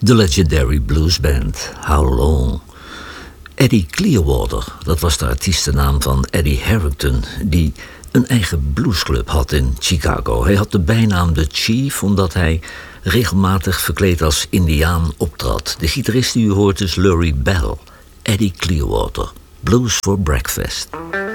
De legendary bluesband How Long. Eddie Clearwater, dat was de artiestennaam van Eddie Harrington, die een eigen bluesclub had in Chicago. Hij had de bijnaam The Chief omdat hij regelmatig verkleed als Indiaan optrad. De gitarist die u hoort is Lurie Bell. Eddie Clearwater, Blues for Breakfast.